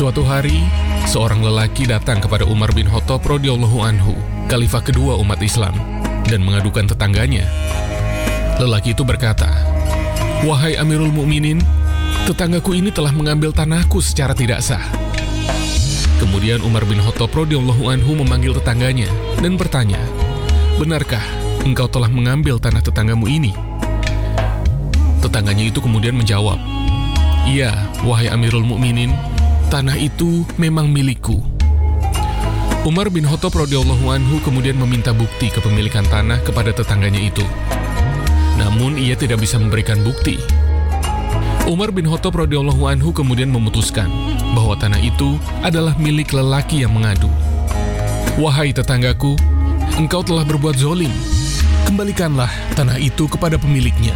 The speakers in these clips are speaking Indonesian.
Suatu hari, seorang lelaki datang kepada Umar bin Khattab radhiyallahu anhu, khalifah kedua umat Islam, dan mengadukan tetangganya. Lelaki itu berkata, "Wahai Amirul Mukminin, tetanggaku ini telah mengambil tanahku secara tidak sah." Kemudian Umar bin Khattab radhiyallahu anhu memanggil tetangganya dan bertanya, "Benarkah engkau telah mengambil tanah tetanggamu ini?" Tetangganya itu kemudian menjawab, "Iya, wahai Amirul Mukminin, tanah itu memang milikku." Umar bin Khattab radhiyallahu anhu kemudian meminta bukti kepemilikan tanah kepada tetangganya itu. Namun ia tidak bisa memberikan bukti. Umar bin Khattab radhiyallahu anhu kemudian memutuskan bahwa tanah itu adalah milik lelaki yang mengadu. "Wahai tetanggaku, engkau telah berbuat zolim. Kembalikanlah tanah itu kepada pemiliknya."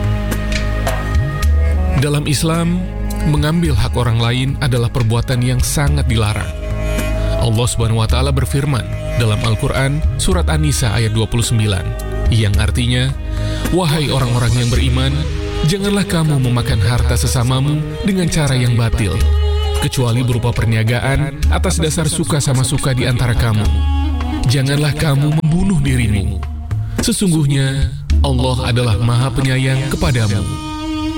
Dalam Islam, mengambil hak orang lain adalah perbuatan yang sangat dilarang. Allah Subhanahu wa Ta'ala berfirman dalam Al-Quran Surat An-Nisa ayat 29, yang artinya, "Wahai orang-orang yang beriman, janganlah kamu memakan harta sesamamu dengan cara yang batil, kecuali berupa perniagaan atas dasar suka sama suka di antara kamu. Janganlah kamu membunuh dirimu. Sesungguhnya Allah adalah Maha Penyayang kepadamu."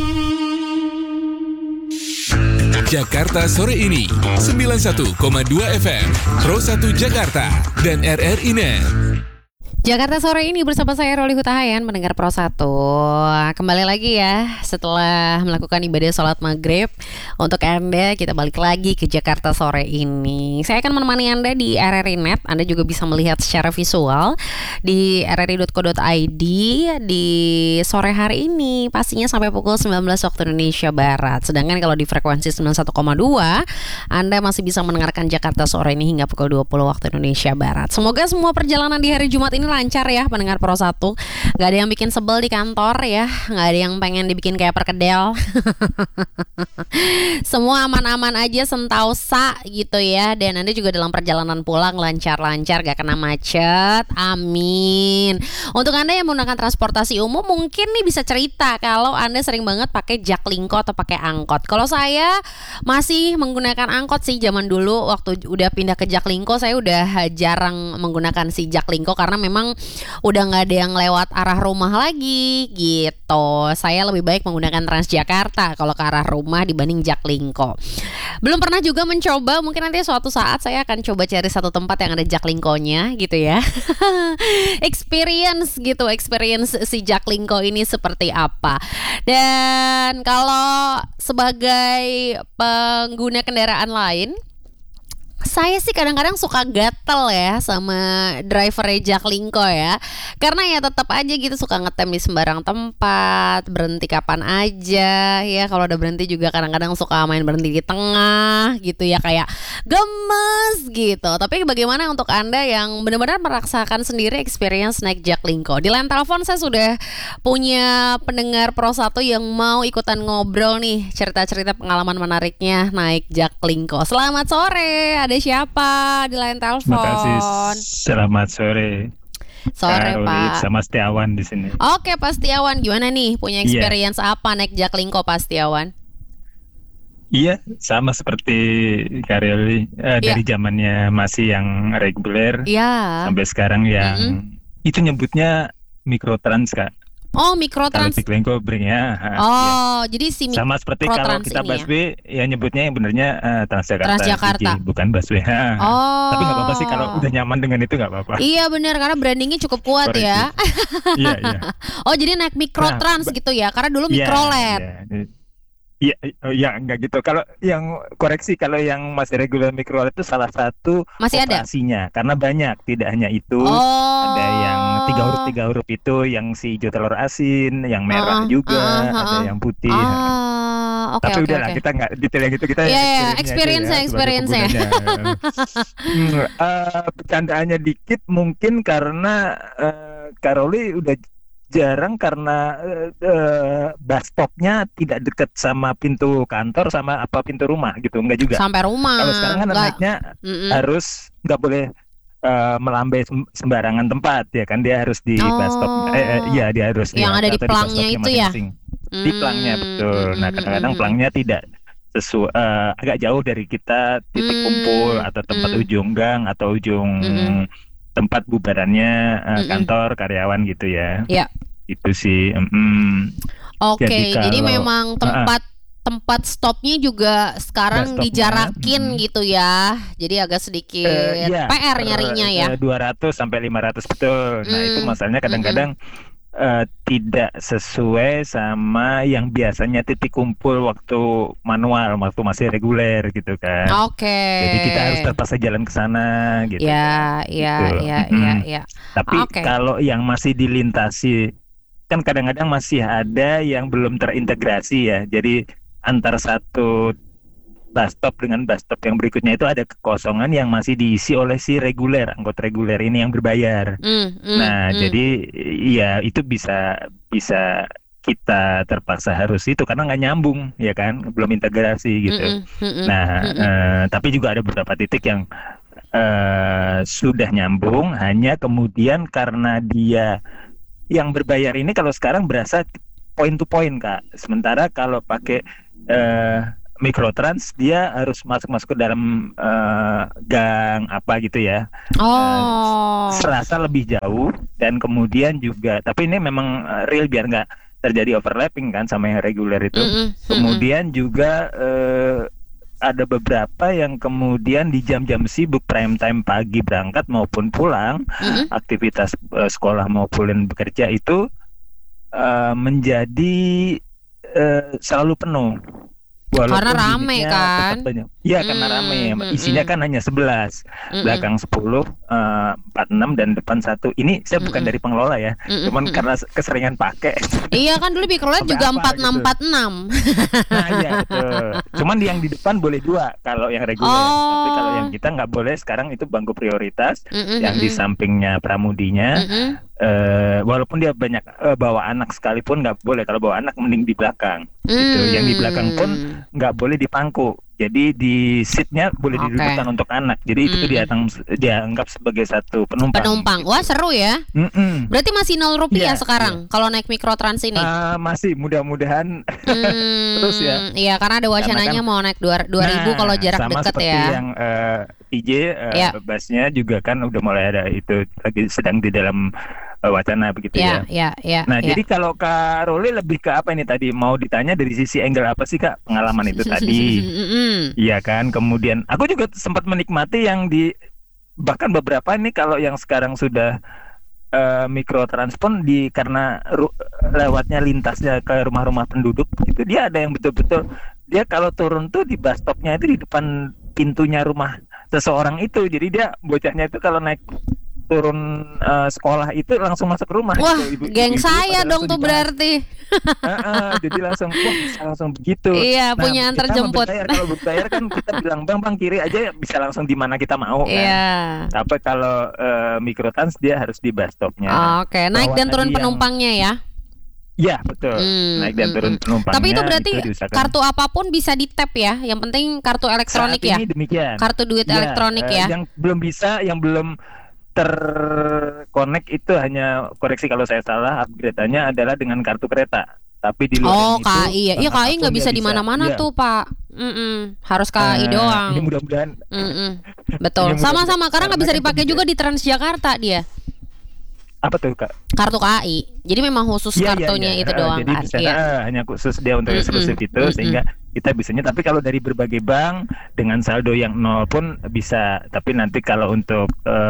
Jakarta Sore Ini 91,2 FM Pro 1 Jakarta dan RRI Net. Jakarta Sore Ini bersama saya Roli Hutahayan, mendengar Pro 1. Kembali lagi ya setelah melakukan ibadah sholat maghrib. Untuk Anda, kita balik lagi ke Jakarta Sore Ini. Saya akan menemani Anda di RRI Net. Anda juga bisa melihat secara visual di rri.co.id di sore hari ini, pastinya sampai pukul 19 waktu Indonesia Barat. Sedangkan kalau di frekuensi 91,2, Anda masih bisa mendengarkan Jakarta Sore Ini hingga pukul 20 waktu Indonesia Barat. Semoga semua perjalanan di hari Jumat ini lancar ya pendengar Pro 1. Gak ada yang bikin sebel di kantor ya, gak ada yang pengen dibikin kayak perkedel. Semua aman-aman aja, sentausa gitu ya. Dan Anda juga dalam perjalanan pulang lancar-lancar, gak kena macet. Amin. Untuk Anda yang menggunakan transportasi umum, mungkin nih bisa cerita kalau Anda sering banget pakai Jaklingko atau pakai angkot. Kalau saya masih menggunakan angkot sih zaman dulu. Waktu udah pindah ke Jaklingko, saya udah jarang menggunakan si Jaklingko karena memang udah nggak ada yang lewat arah rumah lagi gitu. Saya lebih baik menggunakan Transjakarta kalau ke arah rumah dibanding Jaklingko. Belum pernah juga mencoba, mungkin nanti suatu saat saya akan coba cari satu tempat yang ada Jaklingkonya gitu ya. Experience si Jaklingko ini seperti apa. Dan kalau sebagai pengguna kendaraan lain, saya sih kadang-kadang suka gatel ya sama driver Jaklingko ya. Karena ya tetap aja gitu suka ngetem di sembarang tempat, berhenti kapan aja ya. Kalau udah berhenti juga kadang-kadang suka main berhenti di tengah gitu ya, kayak gemes gitu. Tapi bagaimana untuk Anda yang benar-benar merasakan sendiri experience naik Jaklingko? Di line telepon saya sudah punya pendengar Pro 1 yang mau ikutan ngobrol nih, cerita-cerita pengalaman menariknya naik Jaklingko. Selamat sore. Ada siapa di line telepon? Terima kasih. Selamat sore. Sore Pak. Sama Setiawan di sini. Oke Pak Setiawan, gimana nih? Punya experience apa naik Jaklingko Pak Setiawan? Iya, sama seperti Karyoli dari zamannya masih yang reguler sampai sekarang yang itu nyebutnya mikrotrans Kak. Oh, mikrotrans. Kalau Jaklingko bringnya. Jadi si sama seperti kalau kita busway ya nyebutnya yang benernya Transjakarta. Bukan busway. Tapi nggak apa-apa sih kalau udah nyaman dengan itu, nggak apa-apa. Iya benar, karena brandingnya cukup kuat ya. Iya. Oh, jadi naik mikrotrans gitu ya? Karena dulu mikrolet. Iya, enggak gitu. Kalau yang koreksi, kalau yang masih reguler mikrolet itu salah satu masih operasinya ada? Karena banyak, tidak hanya itu. Ada yang 3 huruf itu, yang si hijau telur asin, yang merah juga, ada yang putih. Tapi udahlah, kita nggak detail yang itu, kita experience. Bercandaannya dikit mungkin karena Karoli udah jarang karena bus stopnya tidak dekat sama pintu kantor sama pintu rumah gitu, enggak juga. Sampai rumah. Kalau sekarang kan naiknya harus nggak boleh melambai sembarangan tempat ya kan, dia harus di bus stop. Dia harus yang ada di pelangnya itu ya. Di pelangnya betul. Nah kadang-kadang pelangnya tidak agak jauh dari kita, titik kumpul atau tempat ujung gang atau ujung tempat bubarannya kantor karyawan gitu ya. Ya. Itu sih. Oke, jadi memang tempat stopnya juga sekarang dijarakin gitu ya. Jadi agak sedikit PR nyarinya ya. 200 sampai 500 betul. Nah, itu masalahnya kadang-kadang tidak sesuai sama yang biasanya titik kumpul waktu manual, waktu masih reguler gitu kan. Oke. Jadi kita harus terpaksa jalan ke sana gitu. Ya. Tapi kalau yang masih dilintasi kan kadang-kadang masih ada yang belum terintegrasi ya. Jadi antara satu bus stop dengan bus stop yang berikutnya itu ada kekosongan yang masih diisi oleh si anggota reguler ini yang berbayar. Jadi ya itu bisa kita terpaksa harus itu karena nggak nyambung ya kan, belum integrasi gitu. Tapi juga ada beberapa titik yang sudah nyambung, hanya kemudian karena dia yang berbayar ini kalau sekarang berasa point to point Kak. Sementara kalau pakai Mikrotrans dia harus masuk ke dalam gang apa gitu ya. Serasa lebih jauh dan kemudian juga, tapi ini memang real biar nggak terjadi overlapping kan sama yang reguler itu. Kemudian juga ada beberapa yang kemudian di jam-jam sibuk prime time pagi berangkat maupun pulang, aktivitas sekolah maupun bekerja itu menjadi selalu penuh. Walaupun karena rame kan? Iya karena rame. Isinya kan hanya 11, belakang 10, 46 dan depan 1. Ini saya bukan dari pengelola ya, cuman karena keseringan pakai. Iya kan dulu Mikrolet juga 4646. Nah iya betul. Cuman yang di depan boleh 2 kalau yang reguler. Tapi kalau yang kita nggak boleh sekarang itu bangku prioritas. Yang di sampingnya pramudinya. Walaupun dia banyak bawa anak sekalipun nggak boleh. Kalau bawa anak mending di belakang gitu. Yang di belakang pun nggak boleh dipangku. Jadi di seatnya boleh didudukkan untuk anak. Jadi itu dianggap sebagai satu penumpang. Gitu. Wah seru ya. Berarti masih Rp0 sekarang kalau naik Mikrotrans ini. Masih mudah-mudahan terus ya. Iya karena ada wacananya mau naik 2.000 kalau jarak dekat ya. Sama seperti yang TJ busnya juga kan udah mulai ada itu lagi sedang di dalam wacana begitu ya. Nah jadi kalau Kak Roli lebih ke apa ini tadi, mau ditanya dari sisi angle apa sih Kak pengalaman itu tadi? Iya kan, kemudian aku juga sempat menikmati yang bahkan beberapa ini kalau yang sekarang sudah Mikrotrans pun karena lewatnya lintasnya ke rumah-rumah penduduk itu dia ada yang betul-betul dia kalau turun tuh di bus stopnya itu di depan pintunya rumah seseorang itu, jadi dia bocahnya itu kalau naik turun sekolah itu langsung masuk rumah. Wah, gitu. Geng saya dong tuh berarti. Jadi langsung begitu. Iya, punya antar jemput. Kalau berbayar kan kita bilang bang kiri aja bisa langsung di mana kita mau kan. Iya. Tapi kalau Mikrotrans dia harus di bus stopnya. Oke, naik dan turun penumpangnya ya. Iya betul, naik dan turun penumpangnya. Tapi itu berarti kartu apapun bisa di tap ya. Yang penting kartu elektronik saat ya. Ini demikian. Kartu duit elektronik ya. Yang belum bisa, yang belum terkonek itu hanya, koreksi kalau saya salah, upgrade-nya adalah dengan kartu kereta. Tapi di luar KI ya. Iya KI nggak bisa di mana-mana tuh Pak. Harus KI doang. Ini mudah-mudahan. Betul. Sama-sama karena nggak bisa dipakai juga di Transjakarta dia. Apa tuh Kak? Kartu KAI. Jadi memang khusus kartunya itu doang jadi kan. Hanya khusus dia untuk eksklusif itu sehingga kita bisanya. Tapi kalau dari berbagai bank dengan saldo yang 0 pun bisa. Tapi nanti kalau untuk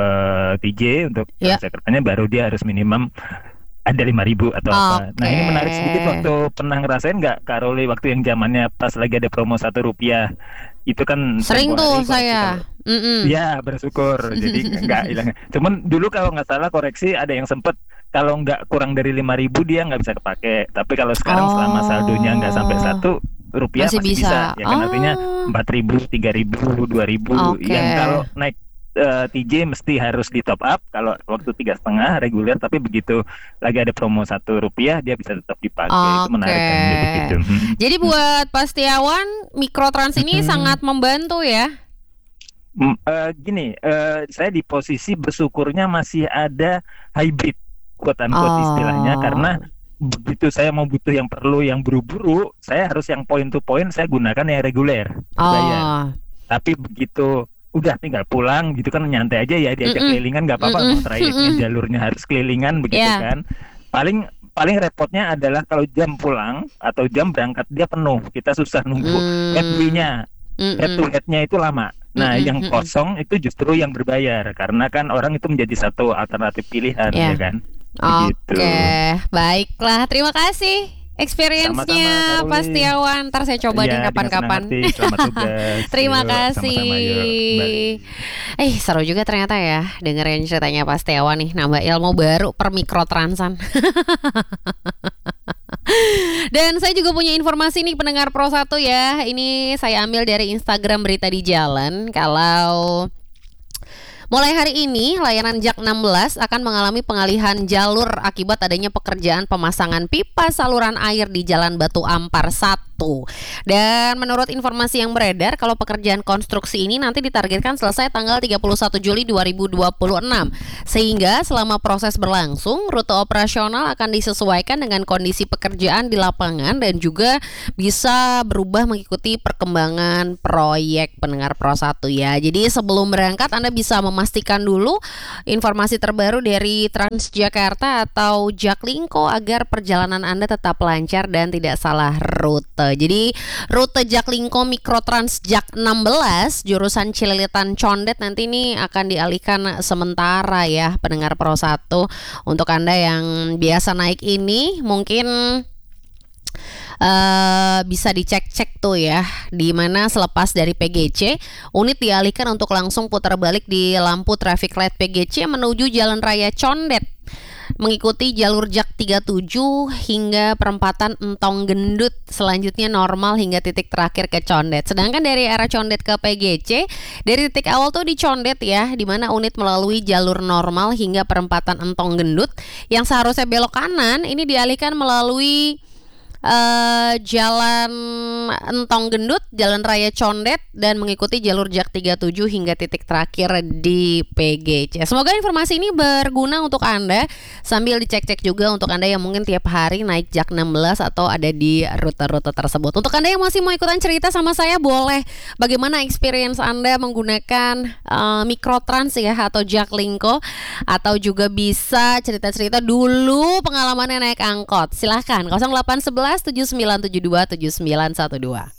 TJ untuk Jakartanya baru dia harus minimum ada 5.000 atau apa. Nah ini menarik sedikit, waktu pernah ngerasain nggak Kak Roli waktu yang zamannya pas lagi ada promo Rp1 itu kan sering tuh saya. Ya bersyukur jadi nggak hilang. Cuman dulu kalau nggak salah koreksi ada yang sempet kalau nggak kurang dari 5.000 dia nggak bisa kepake. Tapi kalau sekarang selama saldonya nggak sampai Rp1 masih bisa. Ya kan artinya 4.000, 3.000, 2.000. Yang kalau naik TJ mesti harus di top up kalau waktu 3,5 reguler, tapi begitu lagi ada promo Rp1 dia bisa tetap dipakai. Itu menarik kan gitu. Jadi buat Pak Setiawan Mikrotrans ini sangat membantu ya. Gini, saya di posisi bersyukurnya masih ada hybrid quote unquote istilahnya, karena begitu saya mau butuh yang perlu yang buru-buru, saya harus yang point to point, saya gunakan yang reguler bayar. Oh. Tapi begitu udah tinggal pulang gitu kan, nyantai aja ya, diajak kelilingan nggak apa-apa, mau trayeknya jalurnya harus kelilingan begitu Yeah. kan. Paling repotnya adalah kalau jam pulang atau jam berangkat dia penuh, kita susah nunggu headway-nya, head to head-nya itu lama. Nah, yang kosong itu justru yang berbayar, karena kan orang itu menjadi satu alternatif pilihan, Yeah. ya kan? Oke, Begitu. baiklah. Terima kasih experience-nya Sama-sama, Kak Pak Ruli. Setiawan. Ntar saya coba Iya, deh dengan kapan-kapan. senang hati. Selamat tugas. Terima Yuk, kasih. sama-sama, yuk. Bye. Seru juga ternyata ya dengerin ceritanya Pak Setiawan nih, nambah ilmu baru per mikrotransan. Dan saya juga punya informasi nih pendengar Pro 1 ya. Ini saya ambil dari Instagram Berita di Jalan. Kalau mulai hari ini, layanan Jak 16 akan mengalami pengalihan jalur akibat adanya pekerjaan pemasangan pipa saluran air di Jalan Batu Ampar 1. Dan menurut informasi yang beredar, kalau pekerjaan konstruksi ini nanti ditargetkan selesai tanggal 31 Juli 2026. Sehingga selama proses berlangsung, rute operasional akan disesuaikan dengan kondisi pekerjaan di lapangan dan juga bisa berubah mengikuti perkembangan proyek, pendengar Pro 1 ya. Jadi sebelum berangkat Anda bisa memastikan dulu informasi terbaru dari Transjakarta atau Jaklingko agar perjalanan Anda tetap lancar dan tidak salah rute. Jadi rute Jaklingko Mikrotrans Jak 16 jurusan Cililitan Condet nanti ini akan dialihkan sementara ya, pendengar Pro 1. Untuk Anda yang biasa naik ini mungkin bisa dicek-cek tuh ya, di mana selepas dari PGC unit dialihkan untuk langsung putar balik di lampu traffic light PGC menuju Jalan Raya Condet, mengikuti jalur Jak 37 hingga perempatan Entong Gendut, selanjutnya normal hingga titik terakhir ke Condet. Sedangkan dari arah Condet ke PGC, dari titik awal tuh di Condet ya, di mana unit melalui jalur normal hingga perempatan Entong Gendut, yang seharusnya belok kanan ini dialihkan melalui Jalan Entong Gendut, Jalan Raya Condet, dan mengikuti jalur Jak 37 hingga titik terakhir di PGC. Semoga informasi ini berguna untuk Anda, sambil dicek-cek juga untuk Anda yang mungkin tiap hari naik Jak 16 atau ada di rute-rute tersebut. Untuk Anda yang masih mau ikutan cerita sama saya, boleh. Bagaimana experience Anda menggunakan Mikrotrans ya, atau Jaklingko, atau juga bisa cerita-cerita dulu pengalamannya naik angkot. Silahkan 0811 7972 7912.